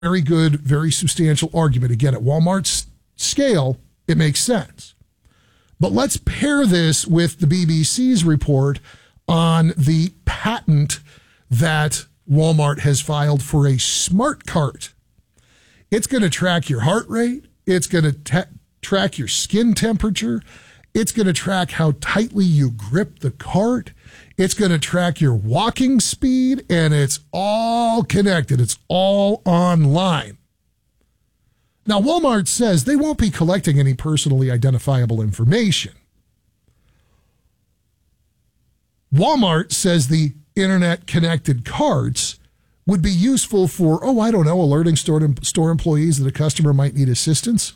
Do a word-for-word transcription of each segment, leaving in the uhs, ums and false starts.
very good, very substantial argument. Again, at Walmart's scale, it makes sense. But let's pair this with the B B C's report on the patent that Walmart has filed for a smart cart. It's going to track your heart rate. It's going to te- track your skin temperature. It's going to track how tightly you grip the cart. It's going to track your walking speed, and it's all connected. It's all online. Now, Walmart says they won't be collecting any personally identifiable information. Walmart says the internet-connected carts would be useful for, oh, I don't know, alerting store, store employees that a customer might need assistance.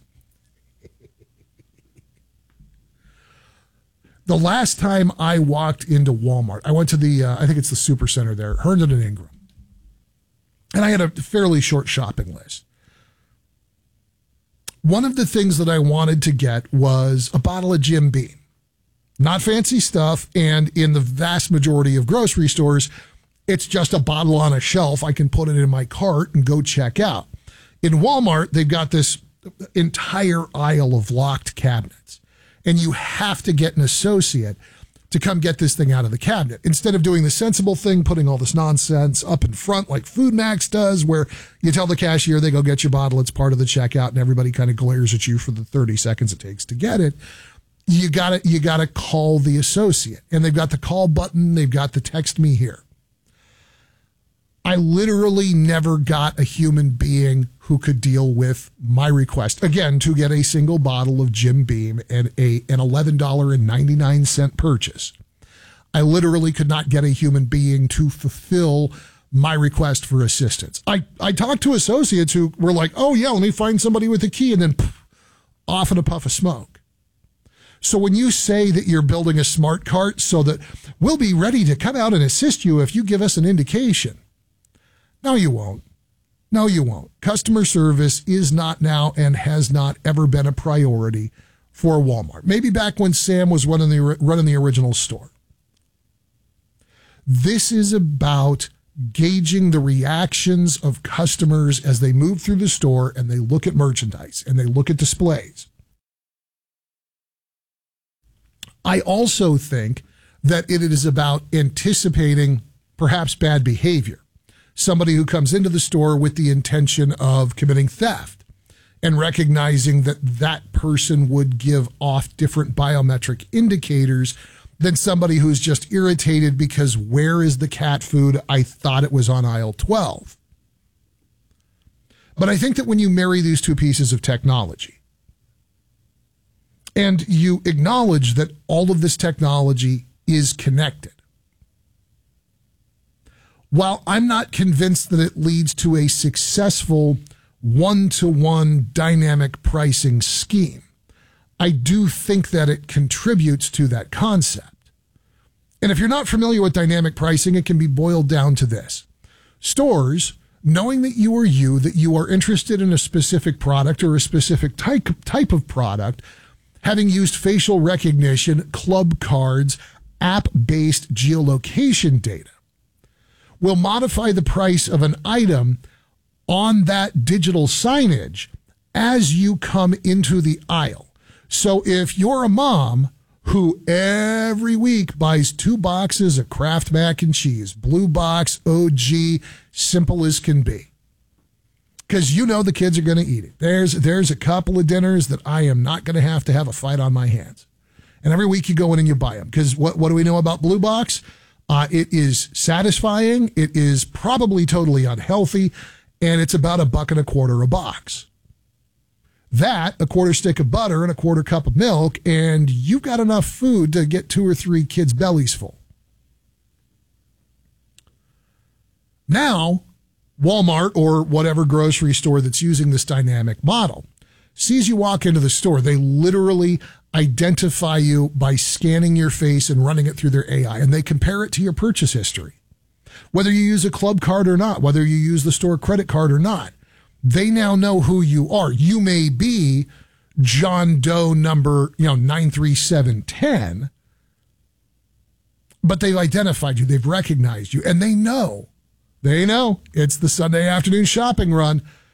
The last time I walked into Walmart, I went to the, uh, I think it's the Supercenter there, Herndon and Ingram. And I had a fairly short shopping list. One of the things that I wanted to get was a bottle of Jim Beam. Not fancy stuff, and in the vast majority of grocery stores, it's just a bottle on a shelf. I can put it in my cart and go check out. In Walmart, they've got this entire aisle of locked cabinets, and you have to get an associate to come get this thing out of the cabinet. Instead of doing the sensible thing, putting all this nonsense up in front like Food Max does, where you tell the cashier they go get your bottle, it's part of the checkout, and everybody kind of glares at you for the thirty seconds it takes to get it. You gotta, you gotta call the associate, and they've got the call button. They've got the text me here. I literally never got a human being who could deal with my request, again, to get a single bottle of Jim Beam and a, an eleven dollars and ninety-nine cents purchase. I literally could not get a human being to fulfill my request for assistance. I, I talked to associates who were like, oh yeah, let me find somebody with a key, and then poof, off in a puff of smoke. So when you say that you're building a smart cart so that we'll be ready to come out and assist you if you give us an indication. No, you won't. No, you won't. Customer service is not now and has not ever been a priority for Walmart. Maybe back when Sam was running the, running the original store. This is about gauging the reactions of customers as they move through the store and they look at merchandise and they look at displays. I also think that it is about anticipating perhaps bad behavior. Somebody who comes into the store with the intention of committing theft and recognizing that that person would give off different biometric indicators than somebody who's just irritated because where is the cat food? I thought it was on aisle twelve. But I think that when you marry these two pieces of technology, and you acknowledge that all of this technology is connected. While I'm not convinced that it leads to a successful one-to-one dynamic pricing scheme, I do think that it contributes to that concept. And if you're not familiar with dynamic pricing, it can be boiled down to this. Stores, knowing that you are you, that you are interested in a specific product or a specific type, type of product, having used facial recognition, club cards, app-based geolocation data, will modify the price of an item on that digital signage as you come into the aisle. So if you're a mom who every week buys two boxes of Kraft mac and cheese, blue box, O G, simple as can be, because you know the kids are going to eat it. There's there's a couple of dinners that I am not going to have to have a fight on my hands. And every week you go in and you buy them. Because what, what do we know about Blue Box? Uh, it is satisfying. It is probably totally unhealthy. And it's about a buck and a quarter a box. That, a quarter stick of butter and a quarter cup of milk, and you've got enough food to get two or three kids' bellies full. Now, Walmart or whatever grocery store that's using this dynamic model sees you walk into the store. They literally identify you by scanning your face and running it through their A I, and they compare it to your purchase history. Whether you use a club card or not, whether you use the store credit card or not, they now know who you are. You may be John Doe number, you know, nine three seven one zero, but they've identified you. They've recognized you, and they know. They know it's the Sunday afternoon shopping run.